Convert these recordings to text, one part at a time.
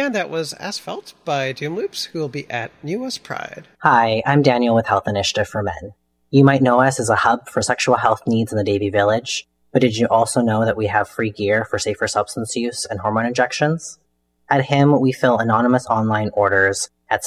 And that was Asphalt by Doom Loops, who will be at New West Pride. Hi, I'm Daniel with Health Initiative for Men. You might know us as a hub for sexual health needs in the Davie Village, but did you also know that we have free gear for safer substance use and hormone injections? At HIM, we fill anonymous online orders at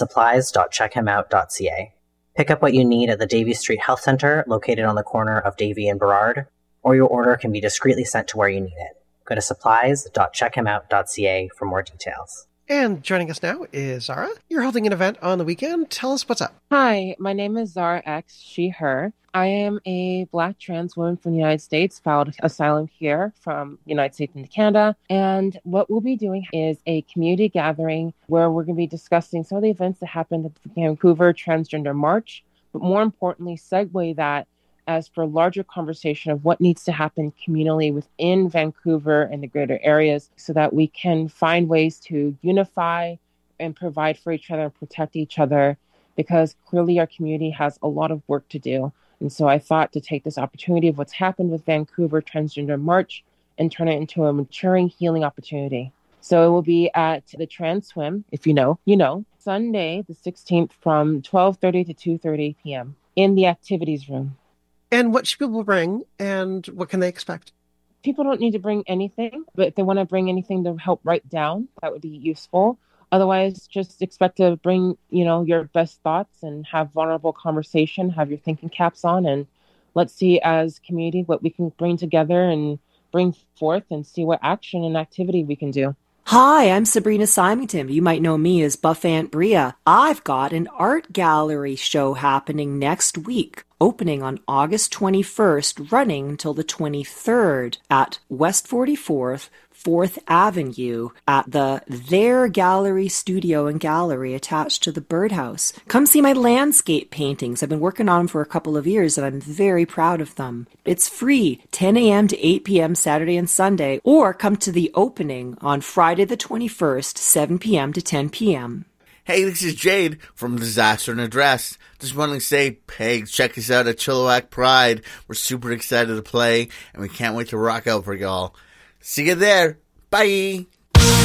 supplies.checkhimout.ca. Pick up what you need at the Davie Street Health Center, located on the corner of Davie and Burrard, or your order can be discreetly sent to where you need it. Go to supplies.checkhimout.ca for more details. And joining us now is Zara. You're holding an event on the weekend. Tell us what's up. Hi, my name is Zara X, she, her. I am a Black trans woman from the United States, filed asylum here from the United States into Canada. And what we'll be doing is a community gathering where we're going to be discussing some of the events that happened at the Vancouver Transgender March, but more importantly, segue that as for larger conversation of what needs to happen communally within Vancouver and the greater areas so that we can find ways to unify and provide for each other and protect each other, because clearly our community has a lot of work to do. And so I thought to take this opportunity of what's happened with Vancouver Transgender March and turn it into a maturing healing opportunity. So it will be at the Trans Swim, if you know, you know, Sunday the 16th from 12:30 to 2:30 p.m. in the activities room. And what should people bring, and what can they expect? People don't need to bring anything, but if they want to bring anything to help write down, that would be useful. Otherwise, just expect to bring, your best thoughts and have vulnerable conversation, have your thinking caps on, and let's see as community what we can bring together and bring forth and see what action and activity we can do. Hi, I'm Sabrina Symington. You might know me as Buff Aunt Bria. I've got an art gallery show happening next week, opening on August 21st, running until the 23rd at West 44th, 4th Avenue at the Their Gallery Studio and Gallery attached to the Birdhouse. Come see my landscape paintings. I've been working on them for a couple of years and I'm very proud of them. It's free, 10 a.m. to 8 p.m. Saturday and Sunday, or come to the opening on Friday the 21st, 7 p.m. to 10 p.m. Hey, this is Jade from Disaster and Address. Just wanting to say, hey, check us out at Chilliwack Pride. We're super excited to play, and we can't wait to rock out for y'all. See you there. Bye.